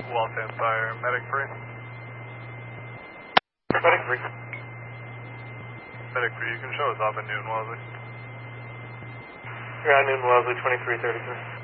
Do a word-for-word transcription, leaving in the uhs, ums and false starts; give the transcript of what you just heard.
Waltham Fire, medic free. Medic free. Medic free, you can show us off at noon, Wellesley. Yeah, noon, Wellesley, twenty-three thirty-three.